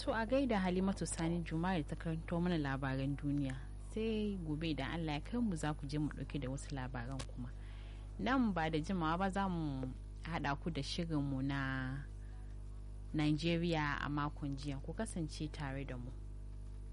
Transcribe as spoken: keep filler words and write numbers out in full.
To a gaida Halimatu Sani Juma'a da ta karanto mana labaran duniya. Sai gobe da Allah ya kai mu za ku je mu ɗauke da wasu labaran kuma. Nan ba da jimawa ba za mu haɗa ku da shirinmu na Nigeria a makon jiya. Ku kasance tare da mu.